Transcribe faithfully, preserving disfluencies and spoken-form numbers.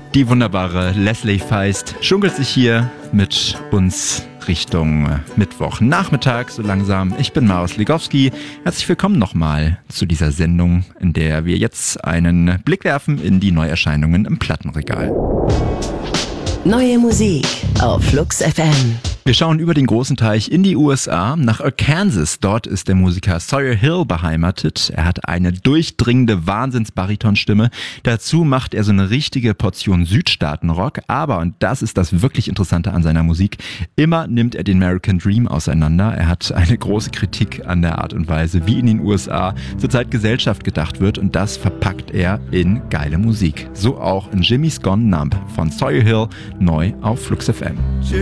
Die wunderbare Leslie Feist schunkelt sich hier mit uns Richtung Mittwochnachmittag so langsam. Ich bin Marius Legowski. Herzlich willkommen nochmal zu dieser Sendung, in der wir jetzt einen Blick werfen in die Neuerscheinungen im Plattenregal. Neue Musik auf Flux F M. Wir schauen über den großen Teich in die U S A, nach Arkansas. Dort ist der Musiker Sawyer Hill beheimatet. Er hat eine durchdringende Wahnsinns-Baritonstimme. Dazu macht er so eine richtige Portion Südstaatenrock. Aber, und das ist das wirklich Interessante an seiner Musik, immer nimmt er den American Dream auseinander. Er hat eine große Kritik an der Art und Weise, wie in den U S A zurzeit Gesellschaft gedacht wird. Und das verpackt er in geile Musik. So auch in Jimmy's Gone Numb von Sawyer Hill, neu auf Flux F M.